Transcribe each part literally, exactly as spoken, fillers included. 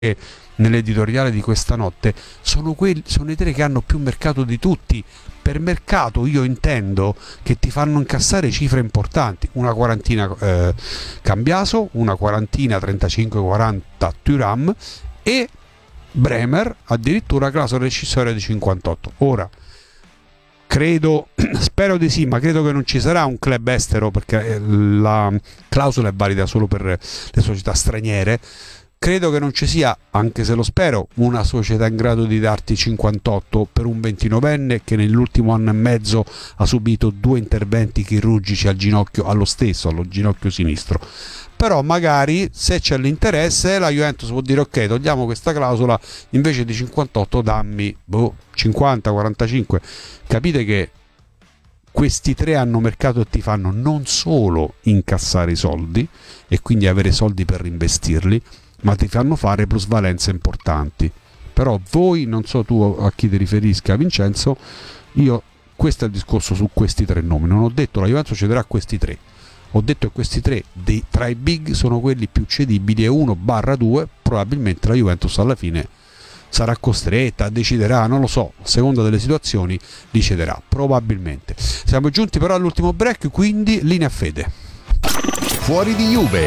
nell'editoriale di questa notte, sono, quelli, sono i tre che hanno più mercato di tutti. Per mercato io intendo che ti fanno incassare cifre importanti, una quarantina eh, Cambiaso, una quarantina trentacinque quaranta Thuram e Bremer addirittura clausola rescissoria di cinquantotto. Ora credo, spero di sì, ma credo che non ci sarà un club estero, perché la clausola è valida solo per le società straniere. Credo che non ci sia, anche se lo spero, una società in grado di darti cinquantotto per un ventinovenne che nell'ultimo anno e mezzo ha subito due interventi chirurgici al ginocchio, allo stesso, allo ginocchio sinistro. Però magari, se c'è l'interesse, la Juventus può dire ok, togliamo questa clausola, invece di cinquantotto dammi boh, cinquanta quarantacinque. Capite che questi tre hanno mercato e ti fanno non solo incassare i soldi e quindi avere soldi per reinvestirli, ma ti fanno fare plusvalenze importanti. Però voi, non so tu a chi ti riferisca, Vincenzo, io questo è il discorso su questi tre nomi. Non ho detto la Juventus cederà questi tre, ho detto che questi tre dei, tra i big sono quelli più cedibili e uno barra due probabilmente la Juventus alla fine sarà costretta, deciderà, non lo so, a seconda delle situazioni li cederà, probabilmente. Siamo giunti però all'ultimo break, quindi linea Fede. Fuori di Juve.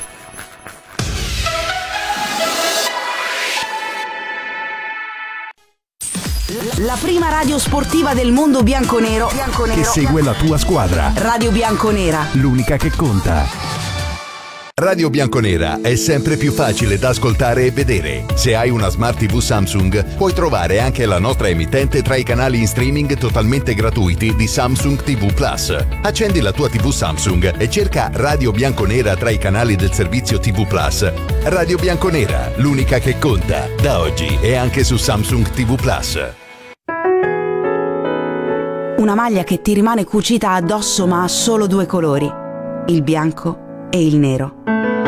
La prima radio sportiva del mondo bianconero, bianconero che segue la tua squadra. Radio Bianconera, l'unica che conta. Radio Bianconera è sempre più facile da ascoltare e vedere. Se hai una Smart tivù Samsung, puoi trovare anche la nostra emittente tra i canali in streaming totalmente gratuiti di Samsung tivù Plus. Accendi la tua tivù Samsung e cerca Radio Bianconera tra i canali del servizio tivù Plus. Radio Bianconera, l'unica che conta. Da oggi è anche su Samsung tivù Plus. Una maglia che ti rimane cucita addosso ma ha solo due colori, il bianco e il nero.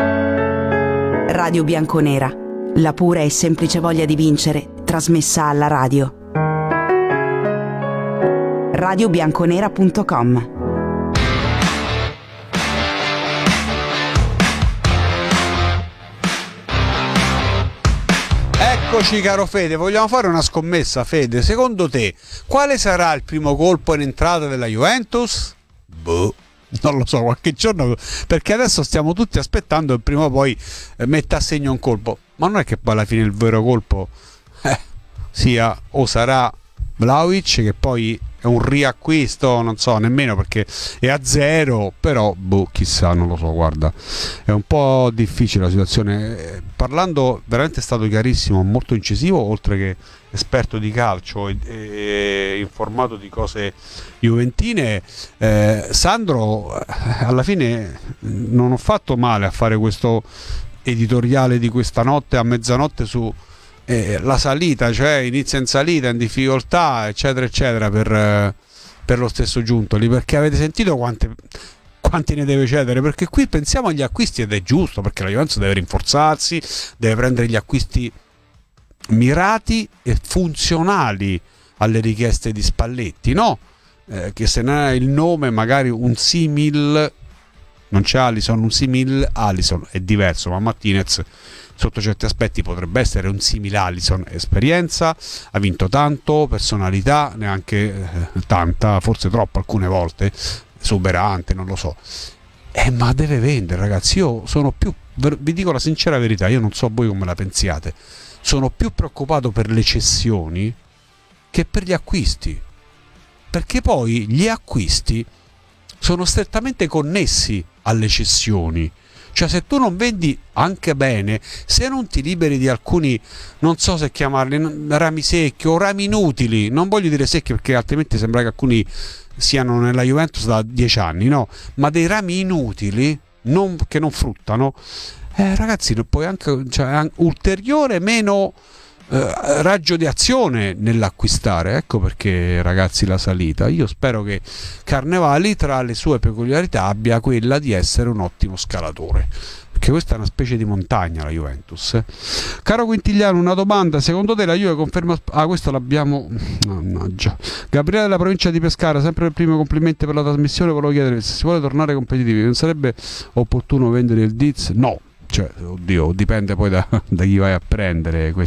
Radio Bianconera, la pura e semplice voglia di vincere trasmessa alla radio. radio bianconera punto com. Eccoci caro Fede, vogliamo fare una scommessa. Fede, secondo te quale sarà il primo colpo in entrata della Juventus? Boh, non lo so, qualche giorno, perché adesso stiamo tutti aspettando che prima o poi eh, metta a segno un colpo, ma non è che poi alla fine il vero colpo eh, sia o sarà Vlahovic, che poi è un riacquisto, non so nemmeno perché è a zero, però boh, chissà, non lo so, guarda, è un po' difficile la situazione. Parlando, veramente è stato chiarissimo, molto incisivo, oltre che esperto di calcio e, e informato di cose juventine. eh, Sandro, alla fine non ho fatto male a fare questo editoriale di questa notte a mezzanotte su Eh, la salita, cioè inizia in salita, in difficoltà, eccetera eccetera, per, eh, per lo stesso Giuntoli, perché avete sentito quante, quanti ne deve cedere? Perché qui pensiamo agli acquisti ed è giusto, perché la Juventus deve rinforzarsi, deve prendere gli acquisti mirati e funzionali alle richieste di Spalletti, no? Eh, che se ne ha il nome magari un simil, non c'è Alisson, un simil Alisson è diverso, ma Martinez sotto certi aspetti potrebbe essere un simile Alisson. Esperienza, ha vinto tanto, personalità neanche eh, tanta, forse troppo alcune volte, esuberante, non lo so, eh, ma deve vendere, ragazzi. Io sono più, vi dico la sincera verità, io non so voi come la pensiate, sono più preoccupato per le cessioni che per gli acquisti, perché poi gli acquisti sono strettamente connessi alle cessioni. Cioè, se tu non vendi anche bene, se non ti liberi di alcuni, non so se chiamarli rami secchi o rami inutili, non voglio dire secchi perché altrimenti sembra che alcuni siano nella Juventus da dieci anni, no? Ma dei rami inutili non, che non fruttano, eh, ragazzi, poi anche, cioè, ulteriore meno eh, raggio di azione nell'acquistare. Ecco perché, ragazzi, la salita, io spero che Carnevali tra le sue peculiarità abbia quella di essere un ottimo scalatore, perché questa è una specie di montagna la Juventus. eh. Caro Quintigliano, una domanda: secondo te la Juve conferma? Ah, questo l'abbiamo, mannaggia. Gabriele della provincia di Pescara, sempre per primo, complimenti per la trasmissione. Volevo chiedere se si vuole tornare competitivi, non sarebbe opportuno vendere il Diz? No, Cioè, oddio, dipende poi da, da chi vai a prendere